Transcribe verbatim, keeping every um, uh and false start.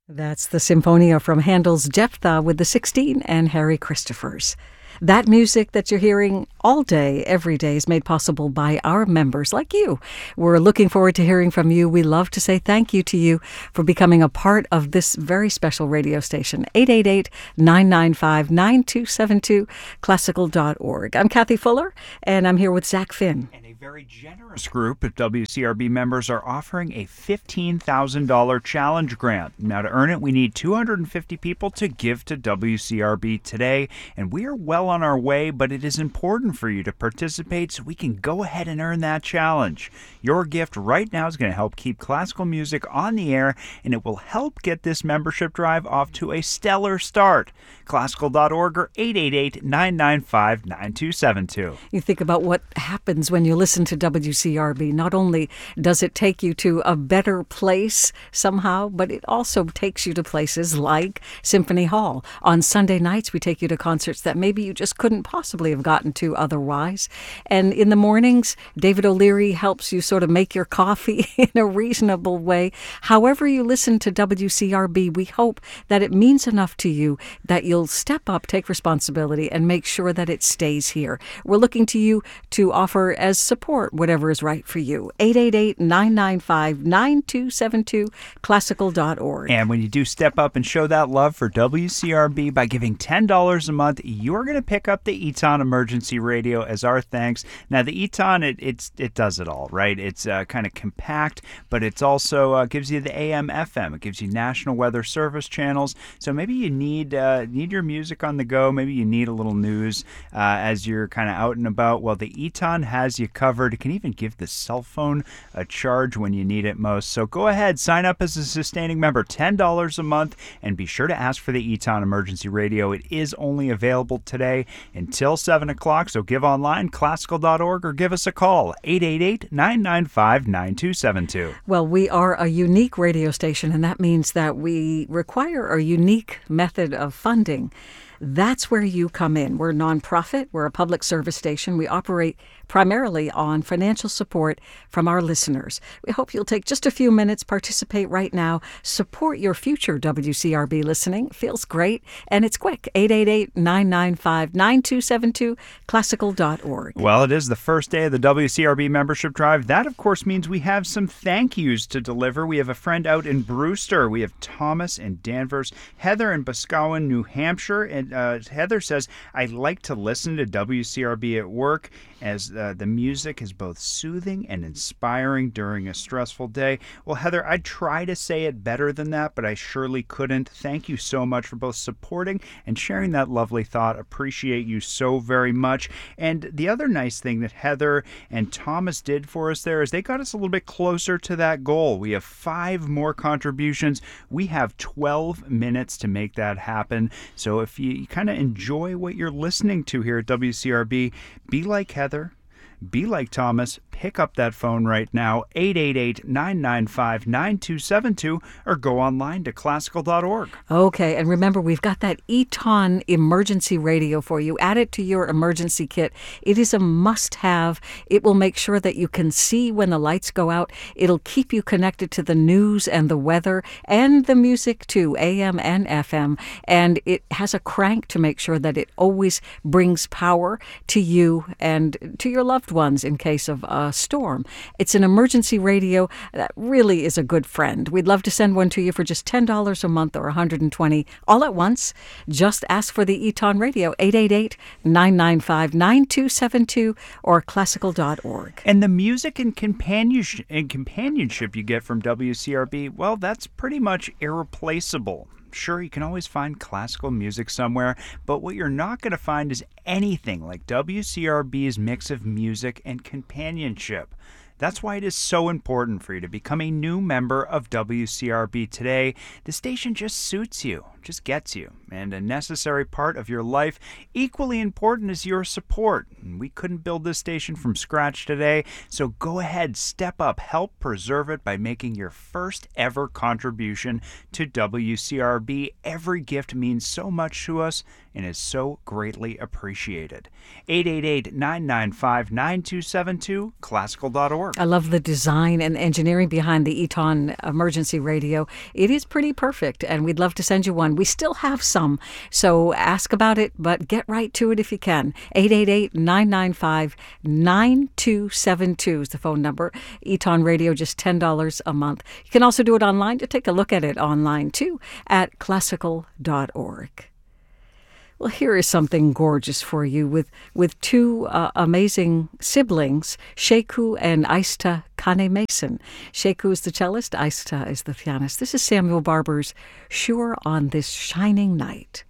That's the Symphonia from Handel's Jephthah with the sixteen and Harry Christophers. That music that you're hearing all day, every day, is made possible by our members like you. We're looking forward to hearing from you. We love to say thank you to you for becoming a part of this very special radio station. eight eight eight, nine nine five, nine two seven two, classical dot org. I'm Kathy Fuller, and I'm here with Zach Finn. And a very generous group of W C R B members are offering a fifteen thousand dollars challenge grant. Now, to earn it, we need two hundred fifty people to give to W C R B today, and we are well on our way, but it is important for you to participate so we can go ahead and earn that challenge. Your gift right now is going to help keep classical music on the air, and it will help get this membership drive off to a stellar start. classical dot org or eight eight eight, nine nine five, nine two seven two. You think about what happens when you listen to W C R B. Not only does it take you to a better place somehow, but it also takes you to places like Symphony Hall. On Sunday nights, we take you to concerts that maybe you just couldn't possibly have gotten to otherwise. And in the mornings, David O'Leary helps you sort of make your coffee in a reasonable way. However you listen to W C R B, we hope that it means enough to you that you'll step up, take responsibility, and make sure that it stays here. We're looking to you to offer as support whatever is right for you. eight eight eight, nine nine five, nine two seven two, classical dot org. And when you do step up and show that love for W C R B by giving ten dollars a month, you're going to pick up the Eton Emergency Radio as our thanks. Now, the Eton, it it's it does it all, right? It's uh, kind of compact, but it's also uh, gives you the A M F M. It gives you National Weather Service channels. So maybe you need uh, need your music on the go. Maybe you need a little news uh, as you're kind of out and about. Well, the Eton has you covered. It can even give the cell phone a charge when you need it most. So go ahead, sign up as a sustaining member, ten dollars a month, and be sure to ask for the Eton Emergency Radio. It is only available today until seven o'clock, so give online, classical dot org, or give us a call, eight eight eight, nine nine five, nine two seven two. Well, we are a unique radio station, and that means that we require a unique method of funding. That's where you come in. We're a nonprofit. We're a public service station. We operate primarily on financial support from our listeners. We hope you'll take just a few minutes, participate right now, support your future W C R B listening. Feels great, and it's quick. eight eight eight, nine nine five, nine two seven two, classical dot org. Well, it is the first day of the W C R B membership drive. That, of course, means we have some thank yous to deliver. We have a friend out in Brewster. We have Thomas in Danvers, Heather in Boscawen, New Hampshire, and uh, Heather says, I like to listen to W C R B at work as uh, the music is both soothing and inspiring during a stressful day. Well, Heather, I'd try to say it better than that, but I surely couldn't. Thank you so much for both supporting and sharing that lovely thought. Appreciate you so very much. And the other nice thing that Heather and Thomas did for us there is they got us a little bit closer to that goal. We have five more contributions. We have twelve minutes to make that happen. So if you kind of enjoy what you're listening to here at W C R B, be like Heather, be like Thomas, pick up that phone right now, eight eight eight, nine nine five, nine two seven two, or go online to classical dot org. Okay, and remember, we've got that Eton Emergency Radio for you. Add it to your emergency kit. It is a must-have. It will make sure that you can see when the lights go out. It'll keep you connected to the news and the weather and the music too, A M and F M. And it has a crank to make sure that it always brings power to you and to your loved ones in case of a storm. It's an emergency radio that really is a good friend. We'd love to send one to you for just ten dollars a month or one hundred twenty dollars all at once. Just ask for the Eton Radio, eight eight eight, nine nine five, nine two seven two, or classical dot org. And the music and companionship, and companionship you get from W C R B, well, that's pretty much irreplaceable. Sure, you can always find classical music somewhere, but what you're not going to find is anything like W C R B's mix of music and companionship. That's why it is so important for you to become a new member of W C R B today. The station just suits you. just gets you, and a necessary part of your life. Equally important is your support. We couldn't build this station from scratch today, so go ahead, step up, help preserve it by making your first ever contribution to W C R B. Every gift means so much to us and is so greatly appreciated. eight eight eight, nine nine five, nine two seven two, classical dot org. I love the design and engineering behind the Eton emergency radio. It is pretty perfect, and we'd love to send you one. We still have some, so ask about it, but get right to it if you can. eight eight eight, nine nine five, nine two seven two is the phone number. Eton Radio, just ten dollars a month. You can also do it online. To take a look at it online, too, at classical dot org. Well, here is something gorgeous for you with, with two uh, amazing siblings, Sheku and Aista Kane Mason. Sheku is the cellist, Aista is the pianist. This is Samuel Barber's Sure on This Shining Night.